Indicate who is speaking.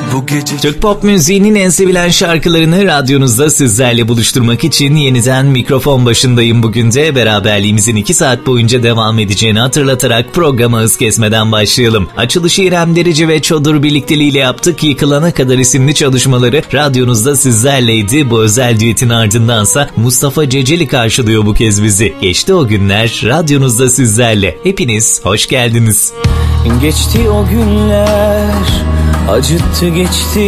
Speaker 1: bu gece.
Speaker 2: Türk pop müziğinin en sevilen şarkılarını radyonuzda sizlerle buluşturmak için yeniden mikrofon başındayım bugün de. Beraberliğimizin 2 saat boyunca devam edeceğini hatırlatarak programa hız kesmeden başlayalım. Açılışı İrem Derici ve Çodur birlikteliğiyle yaptık. Yıkılana kadar isimli çalışmaları radyonuzda sizlerleydi. Bu özel düetin ardındansa Mustafa Ceceli karşılıyor bu kez bizi. Geçti o günler radyonuzda sizlerle. Hepiniz hoş geldiniz.
Speaker 3: Geçti o günler, acıttı geçti